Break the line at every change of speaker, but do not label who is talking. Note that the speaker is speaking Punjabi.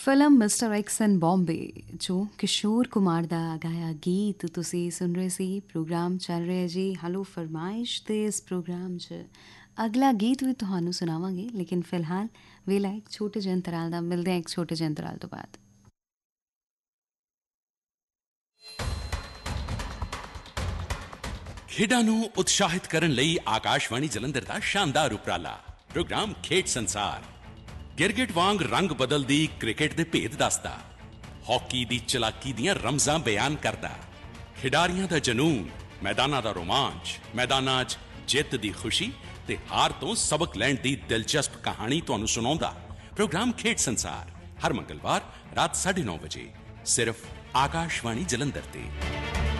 Film mister X and Bombay ਜੋ ਕਿਸ਼ੋਰ ਕੁਮਾਰ ਦਾ ਗਾਇਆ ਗੀਤ ਤੁਸੀਂ ਸੁਣ ਰਹੇ ਸੀ। ਪ੍ਰੋਗਰਾਮ ਚੱਲ ਰਿਹਾ ਜੀ ਹੈਲੋ ਫਰਮਾਇਸ਼, ਅਤੇ ਇਸ ਪ੍ਰੋਗਰਾਮ 'ਚ ਅਗਲਾ ਗੀਤ ਵੀ ਤੁਹਾਨੂੰ ਸੁਣਾਵਾਂਗੇ, ਲੇਕਿਨ ਫਿਲਹਾਲ ਵੇਲਾ ਇੱਕ ਛੋਟੇ ਜਿਹੇ ਅੰਤਰਾਲ ਦਾ। ਮਿਲਦੇ ਹਾਂ ਇੱਕ ਛੋਟੇ ਜਿਹੇ ਅੰਤਰਾਲ ਤੋਂ ਬਾਅਦ।
ਖੇਡਾਂ ਨੂੰ ਉਤਸ਼ਾਹਿਤ ਕਰਨ ਲਈ ਆਕਾਸ਼ਵਾਣੀ ਜਲੰਧਰ ਦਾ ਸ਼ਾਨਦਾਰ ਉਪਰਾਲਾ ਪ੍ਰੋਗਰਾਮ ਖੇਡ ਸੰਸਾਰ ਗਿਰਗਿਟ ਵਾਂਗ ਰੰਗ ਬਦਲਦੀ ਕ੍ਰਿਕਟ ਦੇ ਭੇਦ ਦੱਸਦਾ, ਹਾਕੀ ਦੀ ਚਲਾਕੀ ਦੀਆਂ ਰਮਜ਼ਾਂ ਬਿਆਨ ਕਰਦਾ, ਖਿਡਾਰੀਆਂ ਦਾ ਜਨੂੰਨ, ਮੈਦਾਨਾਂ ਦਾ ਰੋਮਾਂਚ, ਮੈਦਾਨਾਂ 'ਚ ਜਿੱਤ ਦੀ ਖੁਸ਼ੀ ਤੇ ਹਾਰ ਤੋਂ ਸਬਕ ਲੈਣ ਦੀ ਦਿਲਚਸਪ ਕਹਾਣੀ ਤੁਹਾਨੂੰ ਸੁਣਾਉਂਦਾ ਪ੍ਰੋਗਰਾਮ ਖੇਡ ਸੰਸਾਰ ਹਰ ਮੰਗਲਵਾਰ ਰਾਤ 9:30 ਵਜੇ ਸਿਰਫ ਆਕਾਸ਼ਵਾਣੀ ਜਲੰਧਰ ਤੇ।